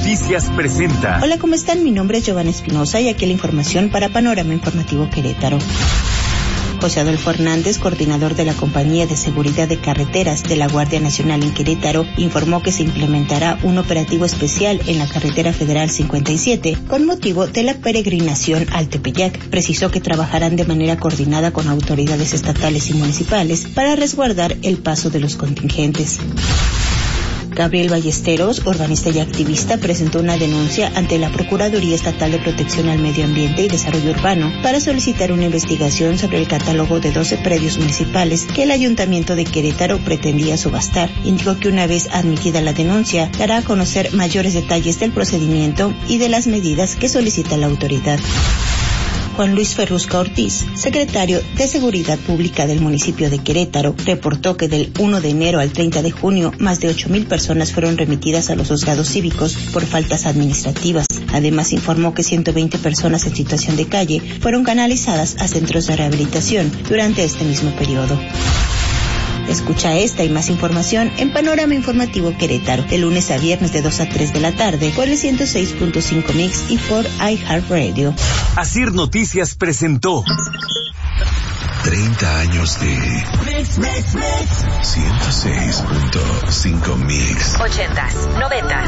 Noticias presenta. Hola, ¿cómo están? Mi nombre es Giovanna Espinosa y aquí la información para Panorama Informativo Querétaro. José Adolfo Hernández, coordinador de la Compañía de Seguridad de Carreteras de la Guardia Nacional en Querétaro, informó que se implementará un operativo especial en la Carretera Federal 57 con motivo de la peregrinación al Tepeyac. Precisó que trabajarán de manera coordinada con autoridades estatales y municipales para resguardar el paso de los contingentes. Gabriel Ballesteros, urbanista y activista, presentó una denuncia ante la Procuraduría Estatal de Protección al Medio Ambiente y Desarrollo Urbano para solicitar una investigación sobre el catálogo de 12 predios municipales que el Ayuntamiento de Querétaro pretendía subastar. Indicó que una vez admitida la denuncia, dará a conocer mayores detalles del procedimiento y de las medidas que solicita la autoridad. Juan Luis Ferrusca Ortiz, secretario de Seguridad Pública del municipio de Querétaro, reportó que del 1 de enero al 30 de junio, más de 8,000 personas fueron remitidas a los juzgados cívicos por faltas administrativas. Además, informó que 120 personas en situación de calle fueron canalizadas a centros de rehabilitación durante este mismo periodo. Escucha esta y más información en Panorama Informativo Querétaro, de lunes a viernes de 2 a 3 de la tarde, por el 106.5 Mix y por iHeartRadio. Asir Noticias presentó 30 años de 106.5 Mix. 80s, 90s,